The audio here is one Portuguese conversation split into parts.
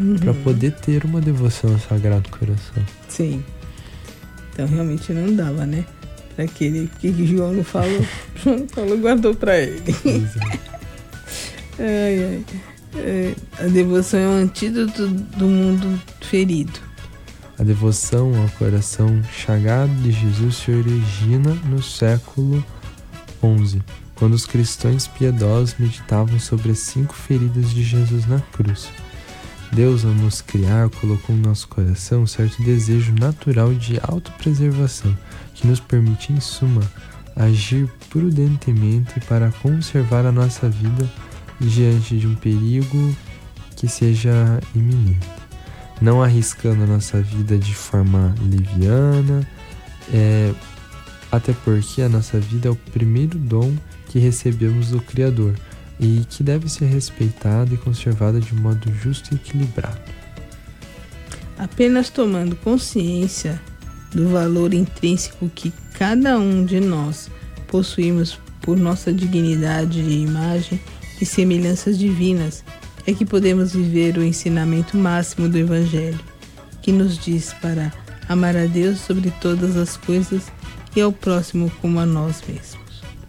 para poder ter uma devoção ao Sagrado Coração. Sim. Então realmente não dava, né? Para aquele que João não falou, João não falou, guardou para ele. A devoção é o antídoto do mundo ferido. A devoção ao coração chagado de Jesus se origina no século XI, quando os cristãos piedosos meditavam sobre as 5 feridas de Jesus na cruz. Deus, ao nos criar, colocou no nosso coração um certo desejo natural de autopreservação, que nos permite, em suma, agir prudentemente para conservar a nossa vida diante de um perigo que seja iminente, não arriscando a nossa vida de forma leviana, até porque a nossa vida é o primeiro dom que recebemos do Criador e que deve ser respeitada e conservada de modo justo e equilibrado. Apenas tomando consciência do valor intrínseco que cada um de nós possuímos por nossa dignidade de imagem e semelhanças divinas, é que podemos viver o ensinamento máximo do Evangelho, que nos diz para amar a Deus sobre todas as coisas e ao próximo como a nós mesmos.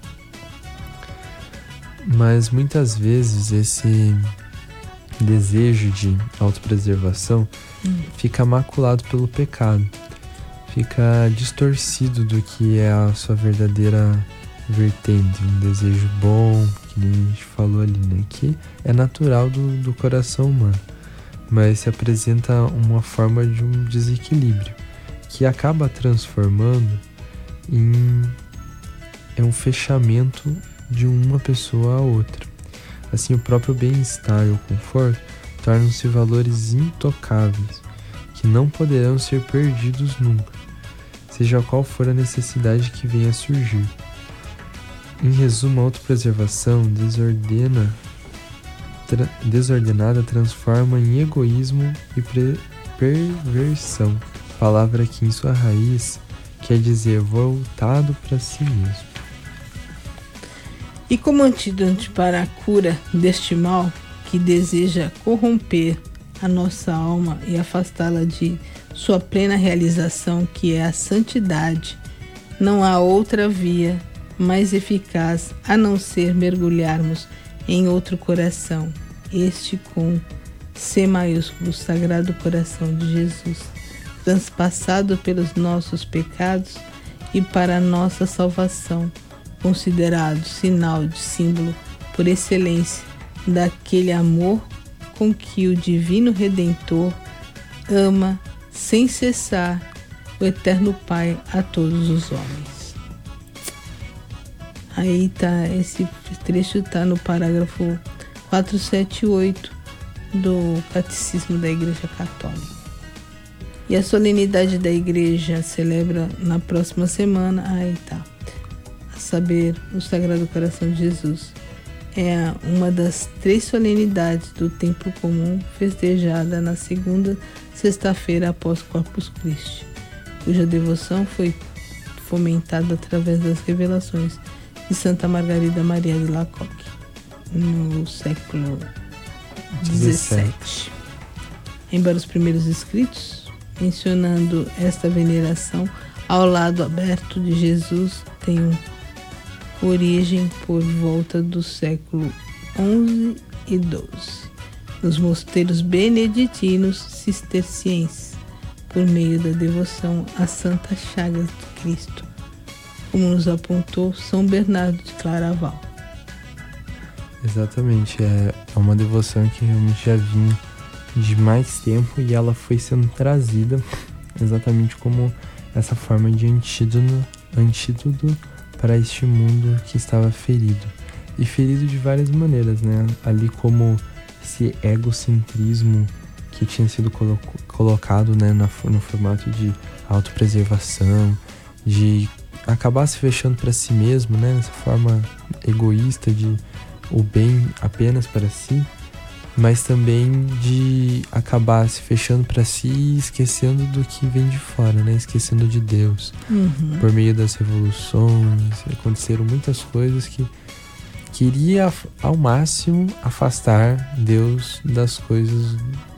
Mas muitas vezes esse desejo de autopreservação fica maculado pelo pecado, fica distorcido do que é a sua verdadeira vertente, um desejo bom, que nem a gente falou ali, né? Que é natural do coração humano, mas se apresenta uma forma de um desequilíbrio que acaba transformando em um fechamento de uma pessoa a outra. Assim, o próprio bem-estar e o conforto tornam-se valores intocáveis, que não poderão ser perdidos nunca, seja qual for a necessidade que venha a surgir. Em resumo, a autopreservação desordenada transforma em egoísmo e perversão, palavra que em sua raiz quer dizer voltado para si mesmo. E como antídoto para a cura deste mal que deseja corromper a nossa alma e afastá-la de sua plena realização, que é a santidade, não há outra via mais eficaz a não ser mergulharmos em outro coração, este com C maiúsculo, Sagrado Coração de Jesus, transpassado pelos nossos pecados e para a nossa salvação, considerado sinal de símbolo por excelência daquele amor com que o Divino Redentor ama sem cessar o Eterno Pai a todos os homens. Aí tá, esse trecho está no parágrafo 478 do Catecismo da Igreja Católica. E a solenidade da Igreja celebra na próxima semana, aí tá, a saber, o Sagrado Coração de Jesus. É uma das 3 solenidades do Tempo Comum festejada na segunda sexta-feira após Corpus Christi, cuja devoção foi fomentada através das revelações de Santa Margarida Maria de Alacoque, no século XVII. Embora os primeiros escritos, mencionando esta veneração ao lado aberto de Jesus, tenham origem por volta do século XI e XII, nos mosteiros beneditinos cistercienses, por meio da devoção às Santas Chagas de Cristo, como nos apontou São Bernardo de Claraval. Exatamente, é uma devoção que realmente já vinha de mais tempo e ela foi sendo trazida exatamente como essa forma de antídoto para este mundo que estava ferido. E ferido de várias maneiras, né? Ali como esse egocentrismo que tinha sido colocado, né, no formato de autopreservação, de acabar se fechando para si mesmo, né? Essa forma egoísta de o bem apenas para si, mas também de acabar se fechando para si e esquecendo do que vem de fora, né? Esquecendo de Deus. Por meio das revoluções, aconteceram muitas coisas que queria ao máximo afastar Deus das coisas